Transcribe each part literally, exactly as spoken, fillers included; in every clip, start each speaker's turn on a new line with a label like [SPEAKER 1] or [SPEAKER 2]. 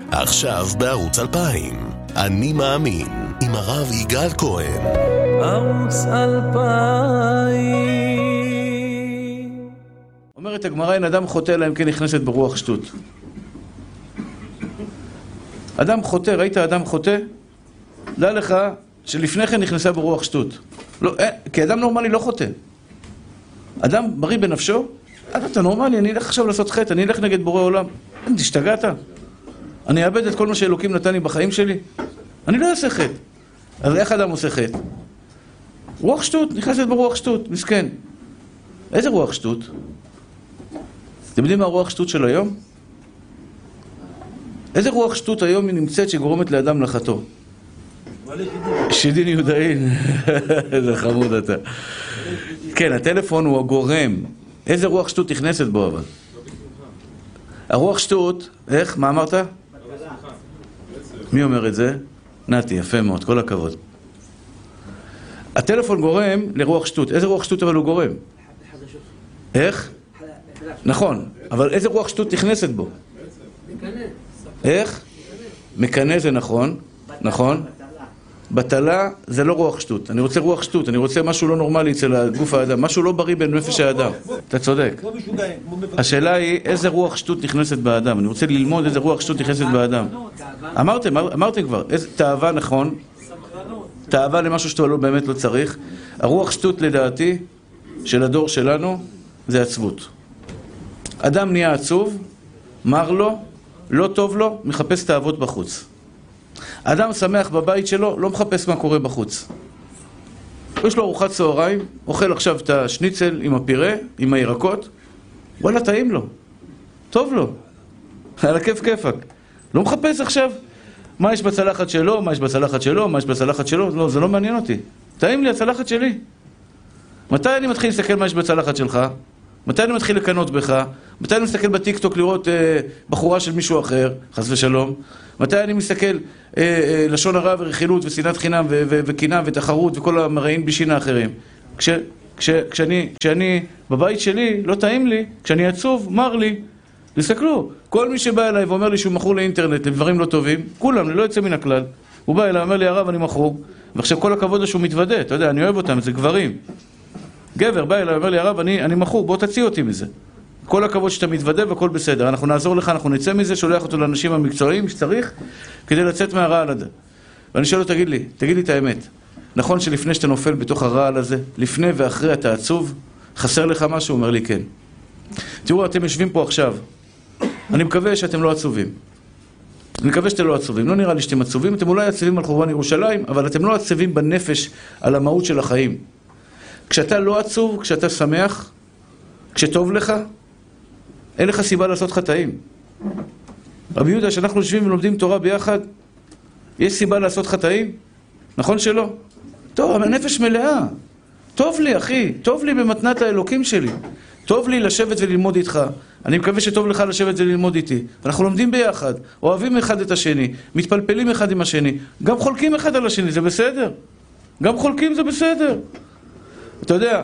[SPEAKER 1] עכשיו בערוץ אלפיים, אני מאמין, עם הרב יגאל כהן.
[SPEAKER 2] ערוץ אלפיים. אומרת הגמרא, אין אדם חוטא אלא אם כן נכנסת ברוח שטות. אדם חוטא, ראית אדם חוטא? דע לך שלפני כן נכנסה ברוח שטות. לא, אה, כי אדם נורמלי לא חוטא. אדם בריא בנפשו, אתה נורמלי, אני אלך עכשיו לעשות חטא, אני אלך נגד בורא עולם. אין, תשתגעת? אני אאבד את כל מה שאלוקים נתן לי בחיים שלי? אני לא אעשה חטא. אז איך אדם עושה חטא? רוח שטות, נכנסת ברוח שטות, מסכן. איזה רוח שטות? אתם יודעים מה הרוח שטות של היום? איזה רוח שטות היום היא נמצאת שגורמת לאדם לחטוא? שדין יהודאין. איזה חמוד אתה. כן, הטלפון הוא הגורם. איזה רוח שטות נכנסת בו אבל? הרוח שטות, איך? מה אמרת? מי אומר את זה? נתי, יפה מאוד, כל הכבוד. הטלפון גורם לרוח שטות. איזה רוח שטות אבל הוא גורם? איך? נכון, אבל איזה רוח שטות נכנסת בו? איך? מקנה זה נכון, נכון. בטלה זה לא רוח שטות. אני רוצה רוח שטות, אני רוצה משהו לא נורמלי אצל הגוף האדם, משהו לא בריא בנפש האדם. אתה צודק. השאלה היא איזה רוח שטות נכנסת באדם. אני רוצה ללמוד איזה רוח שטות נכנסת באדם. אמרתם, אמרתם כבר, איזה תאווה, נכון? תאווה למשהו שאתה לא באמת לא צריך. הרוח שטות לדעתי של הדור שלנו זה עצבות. אדם נהיה עצוב, מר לו, לא טוב לו, מחפש תאוות בחוץ. אדם שמח בבית שלו, לא מחפש מה קורה בחוץ. יש לו ארוחת צהריים, אוכל עכשיו את השניצל עם הפירה, עם הירקות, וואלה, טעים לו. טוב לו. על הכיף כיפק. לא מחפש עכשיו מה יש בצלחת שלו, מה יש בצלחת שלו, מה יש בצלחת שלו. לא, זה לא מעניין אותי. טעים לי הצלחת שלי. מתי אני מתחיל להסתכל מה יש בצלחת שלך? מתי אני מתחיל לקנות בך? מתי אני מסתכל בטיקטוק לראות אה, בחורה של מישהו אחר, חס ושלום? מתי אני מסתכל אה, אה, לשון הרע ורכילות ושנאת חינם ו- ו- וקנאה ותחרות וכל המראים בישין האחרים? כש, כש, כשאני, כשאני בבית שלי, לא טעים לי, כשאני עצוב, מר לי. תסתכלו, כל מי שבא אליי ואומר לי שהוא מכור לאינטרנט לדברים לא טובים, כולם, לא יוצא מן הכלל. הוא בא אליי, אומר לי, הרב, אני מכור, ועכשיו כל הכבוד שהוא מתוודה, אתה יודע, אני אוהב אותם, זה גברים. גבר בא אליי, אומר לי, הרב, אני, אני מכור, בוא תציע אותי מזה. כל הכבוד שאתה מתוודה והכל בסדר. אנחנו נעזור לך, אנחנו נצא מזה, שולח אותו לאנשים המקצועיים שצריך, כדי לצאת מהרעל הזה. ואני שואל לו, תגיד לי, תגיד לי את האמת. נכון שלפני שאתה נופל בתוך הרעל הזה, לפני ואחרי אתה עצוב, חסר לך משהו? הוא אומר לי, כן. תראו, אתם יושבים פה עכשיו. אני מקווה שאתם לא עצובים. אני מקווה שאתם לא עצובים. לא נראה לי שאתם עצובים. אתם אולי עצובים על חורבן ירושלים, אבל אתם לא עצובים בנפש על המהות של החיים. כשאתה לא עצוב, כשאתה שמח, כשטוב לך, אין לך סיבה לעשות חטאים. רבי יהודה, שאנחנו יושבים ולומדים תורה ביחד, יש סיבה לעשות חטאים? נכון שלא? טוב, הנפש מלאה. טוב לי, אחי, טוב לי במתנת האלוקים שלי. טוב לי לשבת וללמוד איתך. אני מקווה שטוב לך לשבת וללמוד איתי. אנחנו לומדים ביחד, אוהבים אחד את השני, מתפלפלים אחד עם השני, גם חולקים אחד על השני, זה בסדר. גם חולקים זה בסדר. אתה יודע,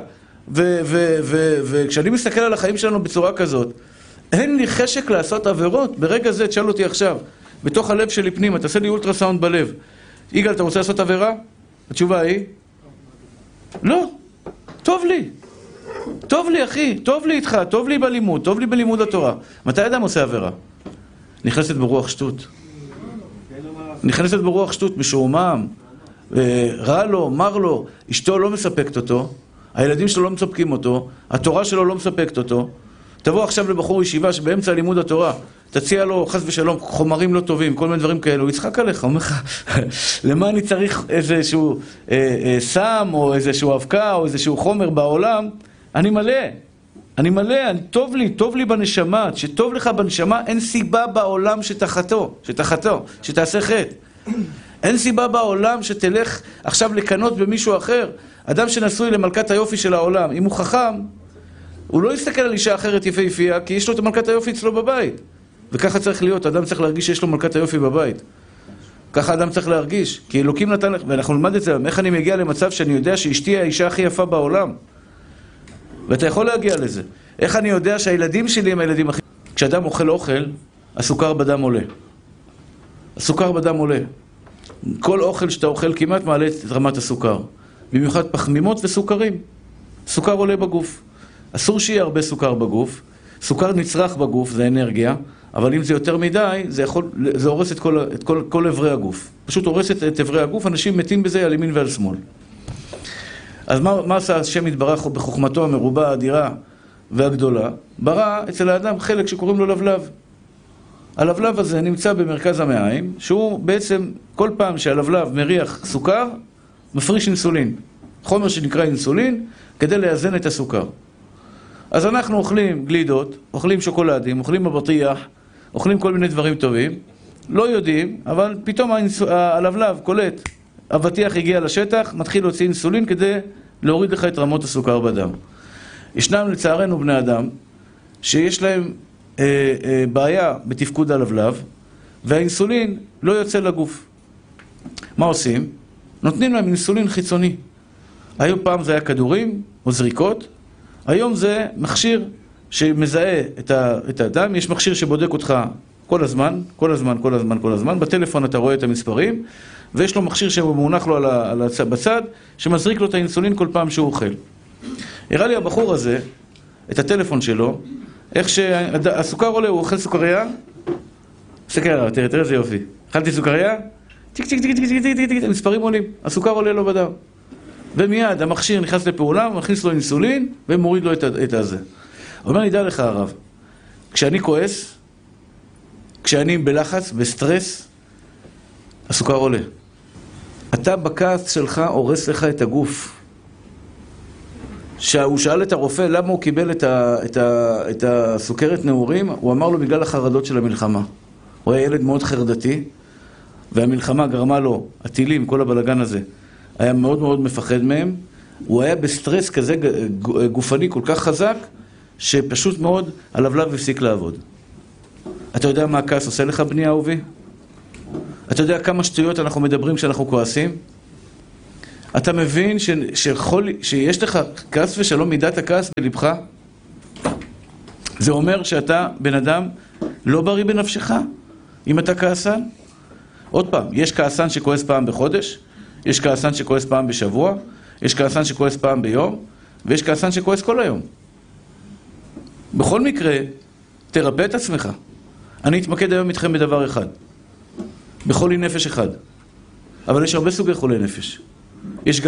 [SPEAKER 2] וכשאני מסתכל על החיים שלנו בצורה כזאת, אין לי חשק לעשות עבירות. ברגע זה, תשאל אותי עכשיו, בתוך הלב שלי פנימה, תעשה לי אולטרסאונד בלב. יגאל, אתה רוצה לעשות עבירה? התשובה היא? לא. טוב לי. טוב לי, אחי. טוב לי איתך. טוב לי בלימוד. טוב לי בלימוד התורה. מתי אדם עושה עבירה? נכנסת ברוח שטות. נכנסת ברוח שטות, משועמם. רע לו, מר לו. אשתו לא מספקת אותו. הילדים שלו לא מספקים אותו. התורה שלו לא מספקת אותו. תבוא עכשיו לבחור ישיבה שבאמצע לימוד התורה, תציע לו חס ושלום חומרים לא טובים, כל מיני דברים כאלו, הוא יצחק עליך, אומר לך, למה אני צריך איזשהו אה, אה, סם או איזשהו אבקה או איזשהו חומר בעולם? אני מלא, אני מלא, אני, טוב לי, טוב לי בנשמה, שטוב לך בנשמה, אין סיבה בעולם שתחתו, שתחתו, שתעשה חטא. אין סיבה בעולם שתלך עכשיו לקנות במישהו אחר. אדם שנשוי למלכת היופי של העולם, אם הוא חכם, הוא לא יסתכל על אישה אחרת יפהפייה, כי יש לו את מלכת היופי אצלו בבית. וככה צריך להיות, אדם צריך להרגיש שיש לו מלכת היופי בבית. ככה אדם צריך להרגיש, כי אלוקים נתן לך, ואנחנו נלמד את זה, איך אני מגיע למצב שאני יודע שאשתי היא האישה הכי יפה בעולם. ואתה יכול להגיע לזה. איך אני יודע שהילדים שלי הם הילדים הכי... כשאדם אוכל אוכל, הסוכר בדם עולה. הסוכר בדם עולה. כל אוכל שאתה אוכל כמעט מעלה את רמת הסוכר. במיוחד פחמימות וסוכרים. סוכר עולה בגוף. אסור שיהיה הרבה סוכר בגוף. סוכר נצרך בגוף, זה אנרגיה, אבל אם זה יותר מדי, זה יכול, זה הורס את כל, את כל, כל עברי הגוף. פשוט הורס את, את עברי הגוף, אנשים מתים בזה על ימין ועל שמאל. אז מה, מה עשה השם יתברך בחוכמתו המרובה, האדירה והגדולה? ברא אצל האדם חלק שקוראים לו לבלב. הלבלב הזה נמצא במרכז המעיים, שהוא בעצם כל פעם שהלבלב מריח סוכר, מפריש אינסולין. חומר שנקרא אינסולין, כדי לאזן את הסוכר. אז אנחנו אוכלים גלידות, אוכלים שוקולדים, אוכלים מבטיח, אוכלים כל מיני דברים טובים, לא יודעים, אבל פתאום הלבלב קולט, הבטיח הגיע לשטח, מתחיל להוציא אינסולין כדי להוריד לך את רמות הסוכר בדם. ישנם לצערנו בני אדם שיש להם אה, אה, בעיה בתפקוד הלבלב, והאינסולין לא יוצא לגוף. מה עושים? נותנים להם אינסולין חיצוני. היום פעם זה היה כדורים או זריקות, היום זה מכשיר שמזהה את, ה, את האדם, יש מכשיר שבודק אותך כל הזמן, כל הזמן, כל הזמן, כל הזמן, בטלפון אתה רואה את המספרים, ויש לו מכשיר שמונח לו על ה, על הצ, בצד, שמזריק לו את האינסולין כל פעם שהוא אוכל. הראה לי הבחור הזה, את הטלפון שלו, איך שהסוכר עולה, הוא אוכל סוכריה, סוכריה, תראה, תראה איזה יופי, אכלתי סוכריה, טיק טיק טיק טיק טיק טיק טיק, המספרים עולים, הסוכר עולה לו בדם. ומיד המכשיר נכנס לפעולה, הוא מכניס לו אינסולין ומוריד לו את, את הזה. הוא אומר לי, דע לך הרב, כשאני כועס, כשאני בלחץ, בסטרס, הסוכר עולה. אתה בכעס שלך הורס לך את הגוף. שהוא שאל את הרופא למה הוא קיבל את, ה, את, ה, את הסוכרת נעורים, הוא אמר לו בגלל החרדות של המלחמה. הוא היה ילד מאוד חרדתי, והמלחמה גרמה לו, הטילים, כל הבלגן הזה, היה מאוד מאוד מפחד מהם. הוא היה בסטרס כזה גופני כל כך חזק, שפשוט מאוד הלבלב הפסיק לעבוד. אתה יודע מה הכעס עושה לך, בני אהובי? אתה יודע כמה שטויות אנחנו מדברים כשאנחנו כועסים? אתה מבין ש... שחול... שיש לך כעס ושלום מידת הכעס בלבך? זה אומר שאתה בן אדם לא בריא בנפשך, אם אתה כעסן. עוד פעם, יש כעסן שכועס פעם בחודש, יש כעסן שכועס פעם בשבוע, יש כעסן שכועס פעם ביום, ויש כעסן שכועס כל היום. בכל מקרה, תרפא את עצמך. אני אתמקד היום איתכם בדבר אחד. בחולי נפש אחד. אבל יש הרבה סוגי חולי נפש. יש